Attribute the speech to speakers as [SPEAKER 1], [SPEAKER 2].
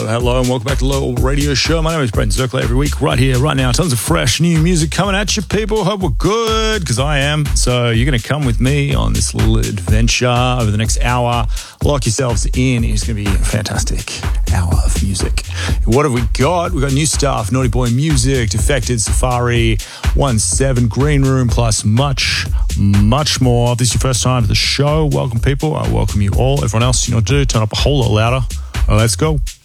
[SPEAKER 1] Hello, and welcome back to Low Radio Show. My name is Brendan Zirkler. Every week, right here, right now, tons of fresh new music coming at you, people. Hope we're good, because I am. So you're going to come with me on this little adventure over the next hour. Lock yourselves in. It's going to be a fantastic hour of music. What have we got? We've got new stuff, Naughty Boy Music, Defected, Safari, 1-7, Green Room, plus much more. If this is your first time to the show, welcome, people. I welcome you all. Everyone else, you know what to do. Turn up a whole lot louder. Let's go.